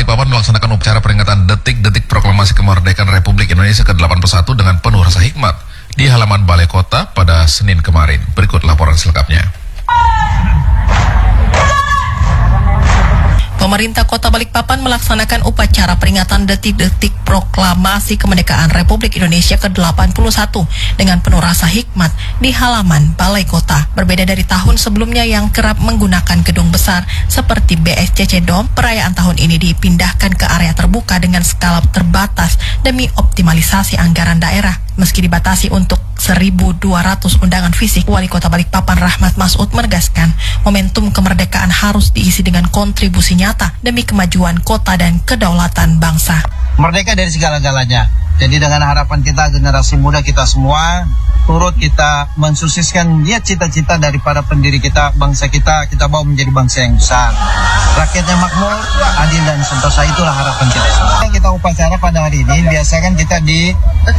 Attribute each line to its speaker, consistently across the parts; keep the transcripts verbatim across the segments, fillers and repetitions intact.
Speaker 1: Balikpapan melaksanakan upacara peringatan detik-detik proklamasi kemerdekaan Republik Indonesia ke delapan puluh satu dengan penuh rasa hikmat di halaman Balai Kota pada Senin kemarin. Berikut laporan selengkapnya.
Speaker 2: Pemerintah Kota Balikpapan melaksanakan upacara peringatan detik-detik proklamasi kemerdekaan Republik Indonesia ke delapan puluh satu dengan penuh rasa hikmat di halaman Balai Kota. Berbeda dari tahun sebelumnya yang kerap menggunakan gedung besar seperti B S C C Dome, perayaan tahun ini dipindahkan ke area terbuka dengan skala terbatas demi optimalisasi anggaran daerah. Meski dibatasi untuk seribu dua ratus undangan fisik, Wali Kota Balikpapan Rahmat Masud menegaskan momentum kemerdekaan harus diisi dengan kontribusi nyata demi kemajuan kota dan kedaulatan bangsa.
Speaker 3: Merdeka dari segala-galanya. Jadi dengan harapan kita, generasi muda kita semua, turut kita mensukseskan lihat cita-cita daripada pendiri kita, bangsa kita, kita bawa menjadi bangsa yang besar. Rakyatnya makmur, adil dan sentosa, itulah harapan kita semua. Kita upacara pada hari ini, biasa kan kita di,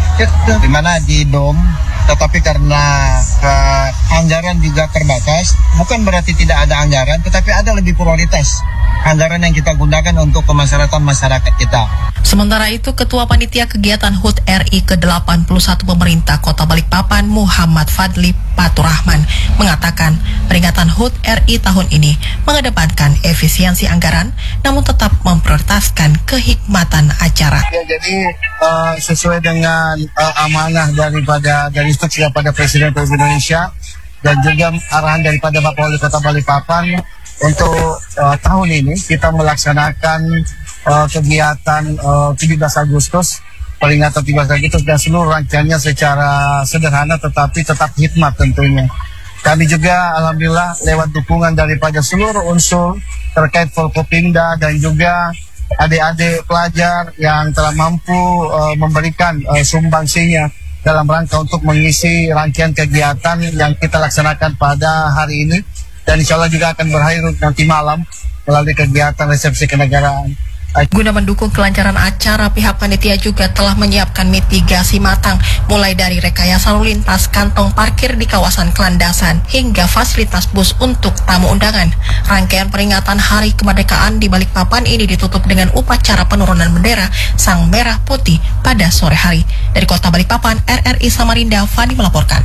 Speaker 3: di mana di dom, tetapi karena uh, anggaran juga terbatas, bukan berarti tidak ada anggaran, tetapi ada lebih prioritas anggaran yang kita gunakan untuk kemaslahatan masyarakat kita.
Speaker 2: Sementara itu, Ketua Panitia Kegiatan H U T R I ke delapan puluh satu Pemerintah Kota Balikpapan Muhammad Fadli Paturahman mengatakan peringatan H U T R I tahun ini mengedepankan efisiensi anggaran namun tetap memprioritaskan kehikmatan acara.
Speaker 3: Ya, jadi uh, sesuai dengan uh, amanah daripada dari instruksi daripada Presiden Republik Indonesia dan juga arahan daripada Bapak Wali Kota Balikpapan untuk uh, tahun ini kita melaksanakan uh, kegiatan uh, tujuh belas Agustus, peringatan tujuh belas Agustus dan seluruh rangkaiannya secara sederhana tetapi tetap hikmat tentunya. Kami juga alhamdulillah lewat dukungan daripada seluruh unsur terkait Forkopimda dan juga adik-adik pelajar yang telah mampu uh, memberikan uh, sumbangsinya dalam rangka untuk mengisi rangkaian kegiatan yang kita laksanakan pada hari ini. Dan insya Allah juga akan berakhir nanti malam melalui kegiatan resepsi kenegaraan.
Speaker 2: Guna mendukung kelancaran acara, pihak panitia juga telah menyiapkan mitigasi matang, mulai dari rekayasa lalu lintas, kantong parkir di kawasan Kelandasan, hingga fasilitas bus untuk tamu undangan. Rangkaian peringatan Hari Kemerdekaan di Balikpapan ini ditutup dengan upacara penurunan bendera Sang Merah Putih pada sore hari. Dari Kota Balikpapan, R R I Samarinda, Fani melaporkan.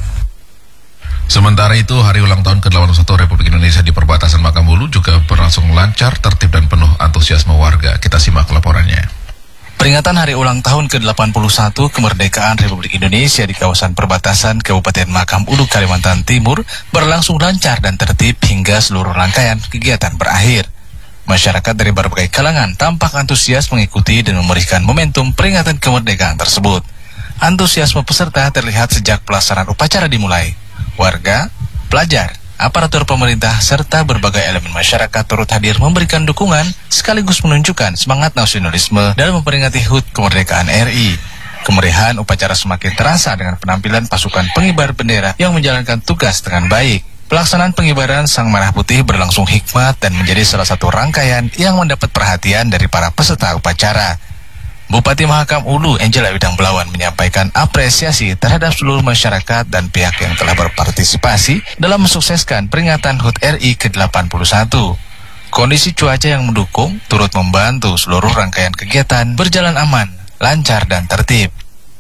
Speaker 1: Sementara itu, hari ulang tahun ke delapan puluh satu Republik Indonesia di perbatasan Makam Hulu juga berlangsung lancar, tertib dan penuh antusiasme warga. Kita simak laporannya.
Speaker 4: Peringatan hari ulang tahun ke delapan puluh satu kemerdekaan Republik Indonesia di kawasan perbatasan Kabupaten Makam Hulu, Kalimantan Timur berlangsung lancar dan tertib hingga seluruh rangkaian kegiatan berakhir. Masyarakat dari berbagai kalangan tampak antusias mengikuti dan memberikan momentum peringatan kemerdekaan tersebut. Antusiasme peserta terlihat sejak pelaksanaan upacara dimulai. Warga, pelajar, aparatur pemerintah, serta berbagai elemen masyarakat turut hadir memberikan dukungan sekaligus menunjukkan semangat nasionalisme dalam memperingati H U T Kemerdekaan R I. Kemeriahan upacara semakin terasa dengan penampilan pasukan pengibar bendera yang menjalankan tugas dengan baik. Pelaksanaan pengibaran Sang Merah Putih berlangsung hikmat dan menjadi salah satu rangkaian yang mendapat perhatian dari para peserta upacara. Bupati Mahakam Hulu Angela Widang Belawan menyampaikan apresiasi terhadap seluruh masyarakat dan pihak yang telah berpartisipasi dalam mensukseskan peringatan H U T R I ke delapan puluh satu. Kondisi cuaca yang mendukung turut membantu seluruh rangkaian kegiatan berjalan aman, lancar dan tertib.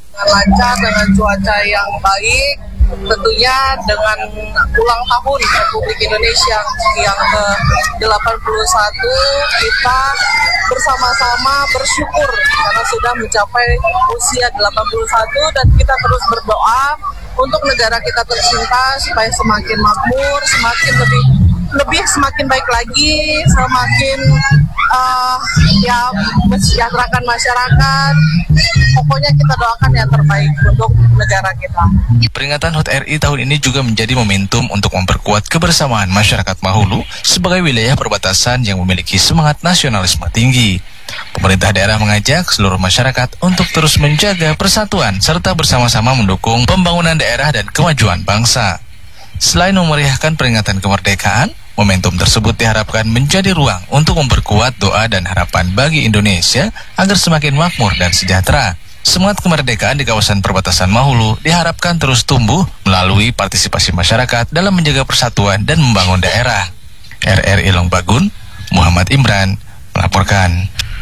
Speaker 5: Lancar dengan cuaca yang baik, tentunya dengan ulang tahun Republik Indonesia yang ke delapan puluh satu kita bersama-sama bersyukur karena sudah mencapai usia delapan puluh satu dan kita terus berdoa untuk negara kita tercinta supaya semakin makmur, semakin lebih lebih semakin baik lagi, semakin uh, ya mensejahterakan masyarakat. Pokoknya kita doakan yang terbaik untuk negara kita.
Speaker 4: Peringatan H U T R I tahun ini juga menjadi momentum untuk memperkuat kebersamaan masyarakat Mahulu sebagai wilayah perbatasan yang memiliki semangat nasionalisme tinggi. Pemerintah daerah mengajak seluruh masyarakat untuk terus menjaga persatuan serta bersama-sama mendukung pembangunan daerah dan kemajuan bangsa. Selain memeriahkan peringatan kemerdekaan, momentum tersebut diharapkan menjadi ruang untuk memperkuat doa dan harapan bagi Indonesia agar semakin makmur dan sejahtera. Semangat kemerdekaan di kawasan perbatasan Mahulu diharapkan terus tumbuh melalui partisipasi masyarakat dalam menjaga persatuan dan membangun daerah. R R I Longbagun, Muhammad Imran melaporkan.